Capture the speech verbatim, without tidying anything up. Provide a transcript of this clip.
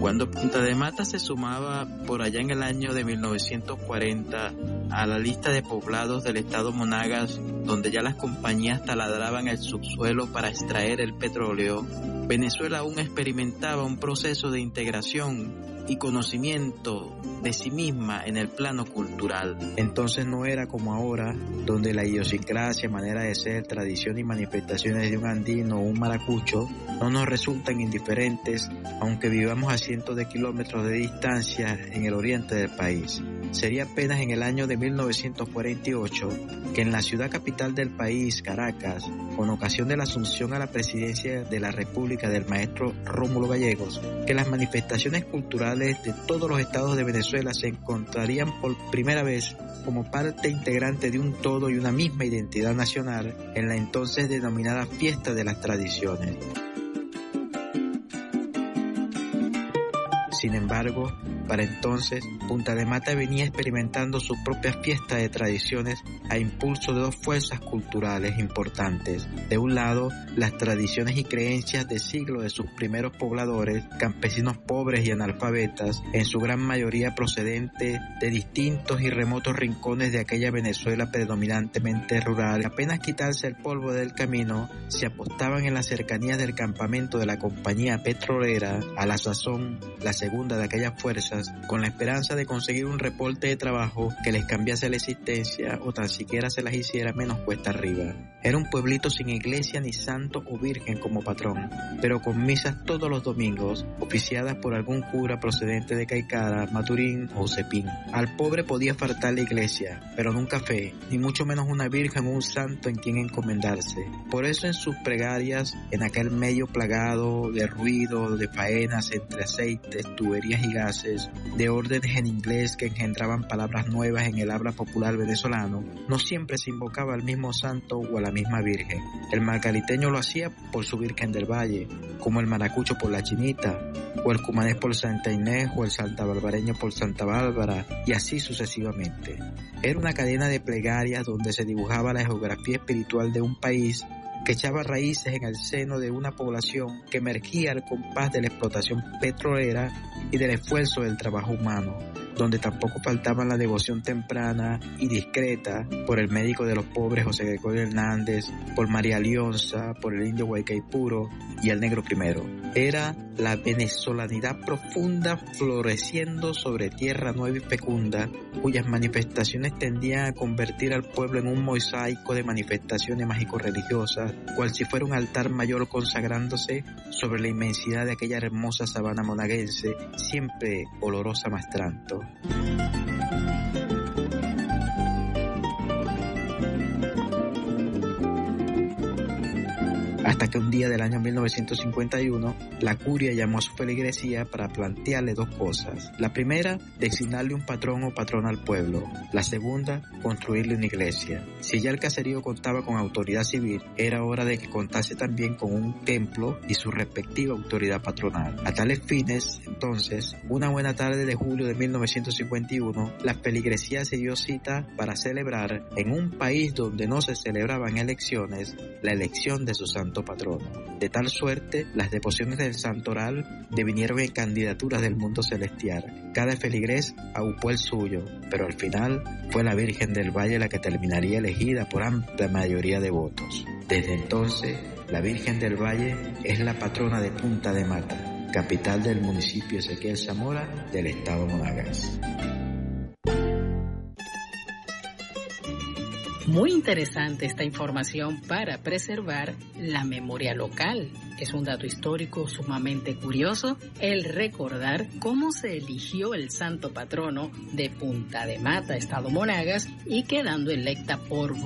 Cuando Punta de Mata se sumaba por allá en el año de mil novecientos cuarenta a la lista de poblados del estado Monagas, donde ya las compañías taladraban el subsuelo para extraer el petróleo, Venezuela aún experimentaba un proceso de integración y conocimiento de sí misma en el plano cultural. Entonces no era como ahora, donde la idiosincrasia, manera de ser, tradición y manifestaciones de un andino o un maracucho no nos resultan indiferentes, aunque vivamos a cientos de kilómetros de distancia en el oriente del país. Sería apenas en el año de mil novecientos cuarenta y ocho que en la ciudad capital del país, Caracas, con ocasión de la asunción a la presidencia de la República del maestro Rómulo Gallegos, que las manifestaciones culturales de todos los estados de Venezuela se encontrarían por primera vez como parte integrante de un todo y una misma identidad nacional en la entonces denominada Fiesta de las Tradiciones. Sin embargo, para entonces, Punta de Mata venía experimentando su propia fiesta de tradiciones a impulso de dos fuerzas culturales importantes. De un lado, las tradiciones y creencias de siglos de sus primeros pobladores, campesinos pobres y analfabetas, en su gran mayoría procedentes de distintos y remotos rincones de aquella Venezuela predominantemente rural. Apenas quitarse el polvo del camino, se apostaban en las cercanías del campamento de la compañía petrolera, a la sazón, la segunda de aquellas fuerzas, con la esperanza de conseguir un reporte de trabajo que les cambiase la existencia o tan siquiera se las hiciera menos cuesta arriba. Era un pueblito sin iglesia ni santo o virgen como patrón, pero con misas todos los domingos, oficiadas por algún cura procedente de Caicara, Maturín o Cepín. Al pobre podía faltar la iglesia, pero nunca fe, ni mucho menos una virgen o un santo en quien encomendarse. Por eso en sus plegarias, en aquel medio plagado de ruido, de faenas entre aceites, tuberías y gases, de órdenes en inglés que engendraban palabras nuevas en el habla popular venezolano, no siempre se invocaba al mismo santo o a la misma virgen. El margariteño lo hacía por su Virgen del Valle, como el maracucho por la Chinita, o el cumanés por Santa Inés, o el santabarbareño por Santa Bárbara, y así sucesivamente. Era una cadena de plegarias donde se dibujaba la geografía espiritual de un país que echaba raíces en el seno de una población que emergía al compás de la explotación petrolera y del esfuerzo del trabajo humano, donde tampoco faltaba la devoción temprana y discreta por el médico de los pobres José Gregorio Hernández, por María Lionza, por el indio Guaycaipuro y el negro primero. Era la venezolanidad profunda floreciendo sobre tierra nueva y fecunda, cuyas manifestaciones tendían a convertir al pueblo en un mosaico de manifestaciones mágico-religiosas, cual si fuera un altar mayor consagrándose sobre la inmensidad de aquella hermosa sabana monaguense, siempre olorosa mastranto. Hasta que un día del año mil novecientos cincuenta y uno, la curia llamó a su feligresía para plantearle dos cosas. La primera, designarle un patrón o patrona al pueblo. La segunda, construirle una iglesia. Si ya el caserío contaba con autoridad civil, era hora de que contase también con un templo y su respectiva autoridad patronal. A tales fines, entonces, una buena tarde de julio de mil novecientos cincuenta y uno, la feligresía se dio cita para celebrar, en un país donde no se celebraban elecciones, la elección de su santo patrono. De tal suerte, las devociones del santoral devinieron en candidaturas del mundo celestial. Cada feligrés aupó el suyo, pero al final fue la Virgen del Valle la que terminaría elegida por amplia mayoría de votos. Desde entonces, la Virgen del Valle es la patrona de Punta de Mata, capital del municipio Ezequiel Zamora del estado Monagas. Muy interesante esta información para preservar la memoria local. Es un dato histórico sumamente curioso el recordar cómo se eligió el santo patrono de Punta de Mata, estado Monagas, y quedando electa por